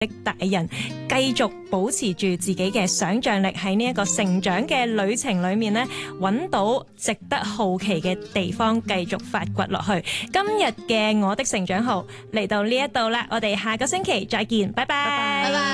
大人繼續保持住自己嘅想像力，喺呢一個成長嘅旅程裏面呢，揾到值得好奇嘅地方，繼續發掘落去。今日嘅我的成長號嚟到呢一度啦，我哋下個星期再見，拜拜。